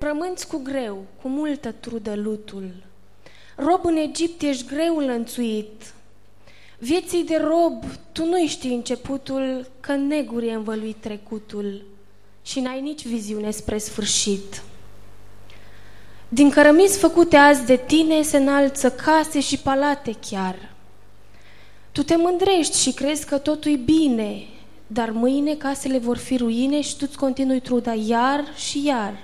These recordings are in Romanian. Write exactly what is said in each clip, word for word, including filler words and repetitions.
Frămânți cu greu, cu multă trudă lutul. Rob în Egipt ești greu înlănțuit. Vieții de rob tu nu știi începutul, că în neguri e învăluit trecutul și n-ai nici viziune spre sfârșit. Din cărămizi făcute azi de tine se înalță case și palate chiar. Tu te mândrești și crezi că totul e bine, dar mâine casele vor fi ruine și tu-ți continui truda iar și iar.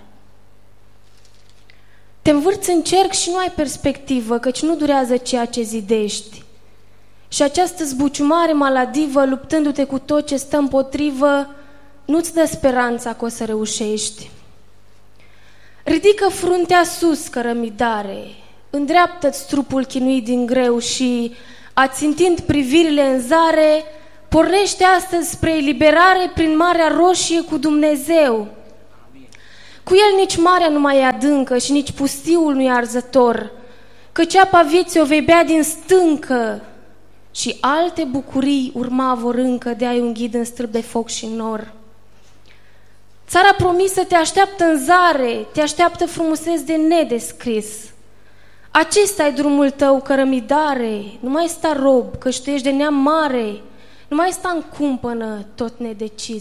Te învârți în cerc și nu ai perspectivă, căci nu durează ceea ce zidești. Și această zbuciumare maladivă, luptându-te cu tot ce stă împotrivă, nu-ți dă speranța că o să reușești. Ridică fruntea sus, cărămidare, îndreaptă-ți trupul chinuit din greu și, ațintind privirile în zare, pornește astăzi spre eliberare prin Marea Roșie cu Dumnezeu. Cu el nici marea nu mai e adâncă și nici pustiul nu e arzător, căci apa vieții o vei bea din stâncă și alte bucurii urma vor încă de ai un ghid în strâmb de foc și nor. Țara promisă te așteaptă în zare, te așteaptă frumuseți de nedescris. Acesta e drumul tău, cărămidare, nu mai sta rob, căci tu ești de neam mare, nu mai sta în cumpănă tot nedecis.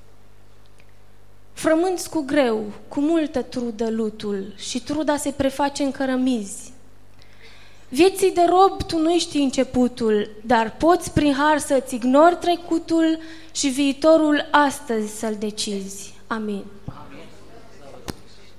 Frămânți cu greu, cu multă trudă lutul și truda se preface în cărămizi. Vieții de rob tu nu știi începutul, dar poți prin har să-ți ignori trecutul și viitorul astăzi să-l decizi. Amin.